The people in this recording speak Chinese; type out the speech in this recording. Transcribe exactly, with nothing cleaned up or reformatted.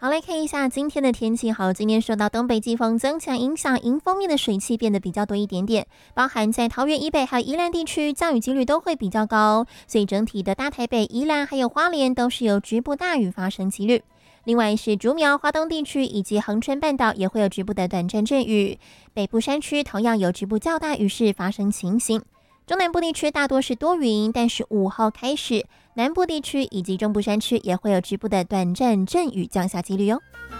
好，来看一下今天的天气。好，今天受到东北季风增强影响，迎风面的水汽变得比较多一点点，包含在桃园以北还有宜兰地区，降雨几率都会比较高，所以整体的大台北、宜兰还有花莲都是有局部大雨发生几率。另外是竹苗、花东地区以及恒春半岛也会有局部的短暂阵雨，北部山区同样有局部较大雨势发生情形。中南部地区大多是多云，但是午后开始，南部地区以及中部山区也会有局部的短暂阵雨降下几率哦。